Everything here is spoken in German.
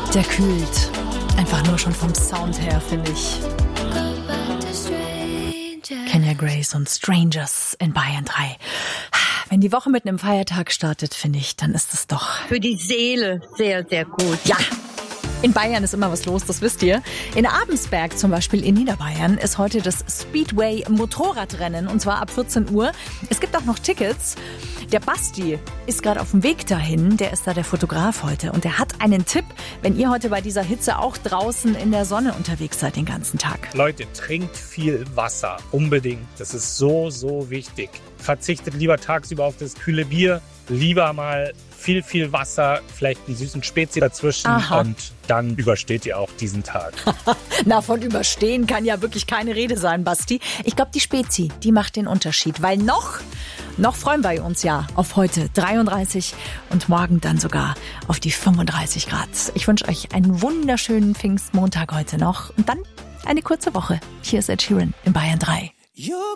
Der kühlt. Einfach nur schon vom Sound her, finde ich. Kenya Grace und Strangers in Bayern 3. Wenn die Woche mit einem Feiertag startet, finde ich, dann ist es doch... Für die Seele sehr, sehr gut. Ja. In Bayern ist immer was los, das wisst ihr. In Abensberg zum Beispiel in Niederbayern ist heute das Speedway Motorradrennen und zwar ab 14 Uhr. Es gibt auch noch Tickets. Der Basti ist gerade auf dem Weg dahin, der ist da der Fotograf heute und der hat einen Tipp, wenn ihr heute bei dieser Hitze auch draußen in der Sonne unterwegs seid den ganzen Tag. Leute, trinkt viel Wasser, unbedingt. Das ist so, so wichtig. Verzichtet lieber tagsüber auf das kühle Bier, lieber mal viel Wasser, vielleicht einen süßen Spezi dazwischen. Aha. Und dann übersteht ihr auch diesen Tag. Na, von überstehen kann ja wirklich keine Rede sein, Basti. Ich glaube, die Spezi, die macht den Unterschied, weil noch freuen wir uns ja auf heute 33 und morgen dann sogar auf die 35 Grad. Ich wünsche euch einen wunderschönen Pfingstmontag heute noch und dann eine kurze Woche. Hier ist Ed Sheeran in Bayern 3.